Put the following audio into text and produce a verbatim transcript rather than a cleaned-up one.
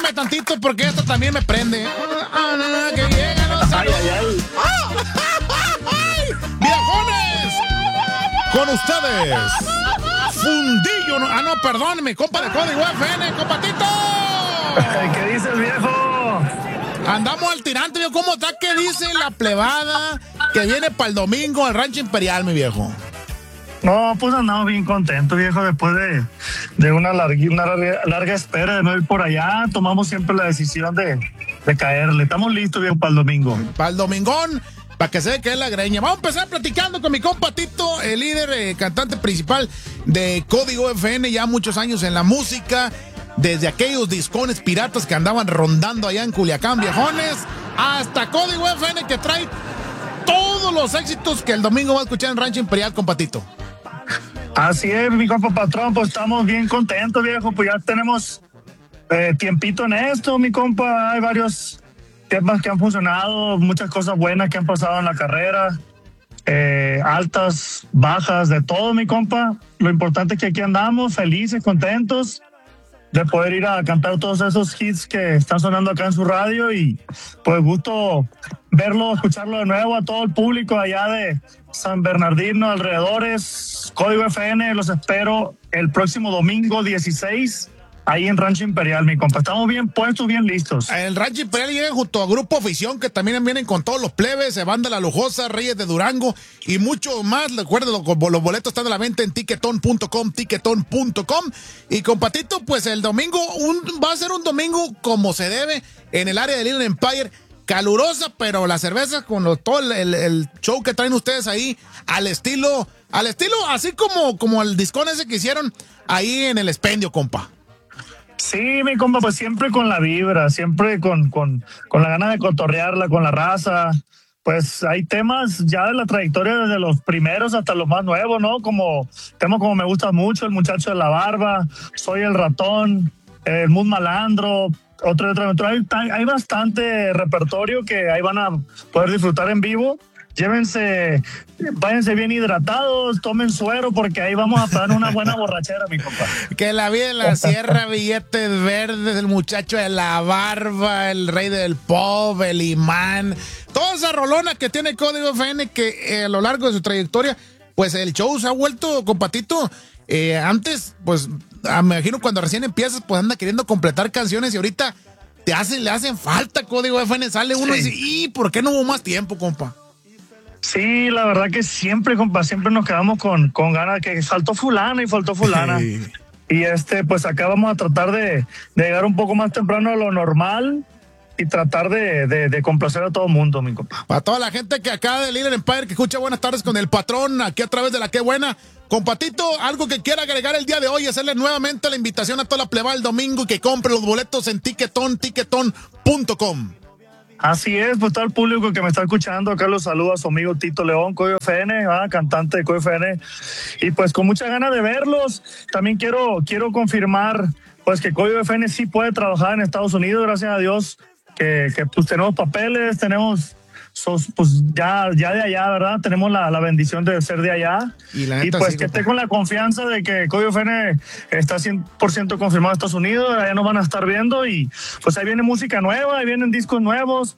Bájame tantito porque esto también me prende. Ah, que llegan los ay, ay, ay. ¡Viejones! Con ustedes, Fundillo. No, ah, no, perdóneme, compa de Código F N, compatito. ¿Qué dices, viejo? Andamos al tirante, viejo. ¿Cómo está? ¿Qué dice la plebada que viene para el domingo al Rancho Imperial, mi viejo? No, pues andamos bien contentos, viejo, después de, de una, larga, una larga, larga espera de no ir por allá. Tomamos siempre la decisión de, de caerle. Estamos listos, viejo, para el domingo. Para el domingón, para que se ve que es la greña. Vamos a empezar platicando con mi compa Tito, el líder, eh, cantante principal de Código F N, ya muchos años en la música, desde aquellos discones piratas que andaban rondando allá en Culiacán, viejones, hasta Código F N, que trae todos los éxitos que el domingo va a escuchar en Rancho Imperial, compa Tito. Así es, mi compa patrón, pues estamos bien contentos, viejo, pues ya tenemos eh, tiempito en esto, mi compa. Hay varios temas que han funcionado, muchas cosas buenas que han pasado en la carrera, eh, altas, bajas, de todo, mi compa. Lo importante es que aquí andamos, felices, contentos de poder ir a cantar todos esos hits que están sonando acá en su radio, y pues gusto verlo, escucharlo de nuevo a todo el público allá de San Bernardino, alrededores. Código F N, los espero el próximo domingo dieciséis, ahí en Rancho Imperial, mi compa. Estamos bien puestos, bien listos. En el Rancho Imperial llegan junto a Grupo Afición, que también vienen con todos los plebes, se Banda La Lujosa, Reyes de Durango y mucho más. Recuerden, los, los boletos están a la venta en tiquetón punto com, tiquetón punto com. Y compatito, pues el domingo un, va a ser un domingo como se debe en el área del Inland Empire. Calurosa, pero la cerveza con los, todo el, el, el show que traen ustedes ahí, al estilo, al estilo, así como, como el discón ese que hicieron ahí en el expendio, compa. Sí, mi compa, pues siempre con la vibra, siempre con, con, con la gana de cotorrearla, con la raza. Pues hay temas ya de la trayectoria desde los primeros hasta los más nuevos, ¿no? Como temas como Me Gusta Mucho, El Muchacho de la Barba, Soy el Ratón, El Mood Malandro, otro, otro, otro. Hay, hay bastante repertorio que ahí van a poder disfrutar en vivo. Llévense, váyanse bien hidratados, tomen suero, porque ahí vamos a pegar una buena borrachera, mi compa. Que la vida en la sierra, billetes verdes, El Muchacho de la Barba, El Rey del Pop, El Imán, toda esa rolona que tiene Código F N, que eh, a lo largo de su trayectoria, pues el show se ha vuelto, compatito, eh, antes, pues, me imagino cuando recién empiezas, pues anda queriendo completar canciones, y ahorita te hace, le hacen falta Código F N, sale uno sí. Y dice, ¿y por qué no hubo más tiempo, compa? Sí, la verdad que siempre, compa, siempre nos quedamos con, con ganas, que faltó fulana y faltó fulana. Sí. Y este, pues acá vamos a tratar de, de llegar un poco más temprano a lo normal y tratar de, de, de complacer a todo el mundo, mi compa. Para toda la gente que acá del Inland Empire, que escucha Buenas Tardes con el Patrón, aquí a través de La Qué Buena. Compatito, algo que quiera agregar el día de hoy, hacerle nuevamente la invitación a toda la pleba el domingo y que compre los boletos en tiquetón, tiquetón punto com. Así es, pues todo el público que me está escuchando, acá los saluda a su amigo Tito León, Código F N, ah, cantante de Código F N, y pues con muchas ganas de verlos. También quiero, quiero confirmar pues que Código F N sí puede trabajar en Estados Unidos, gracias a Dios, que, que pues tenemos papeles, tenemos sos, pues ya, ya de allá, ¿verdad? Tenemos la, la bendición de ser de allá. Y, la y pues sí, que esté con la confianza de que Código F N está cien por ciento confirmado en Estados Unidos, allá nos van a estar viendo, y pues ahí viene música nueva, ahí vienen discos nuevos,